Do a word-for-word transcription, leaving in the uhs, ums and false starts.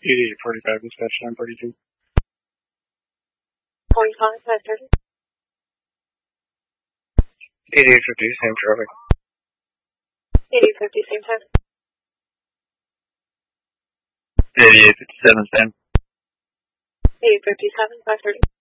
eighty-eight forty-five, dispatch nine forty-two. forty-five, five thirty. eighty-eight fifty, same traffic. eighty-eight fifty, same time. eighty-eight fifty-seven, same. eighty-eight fifty-seven, five thirty.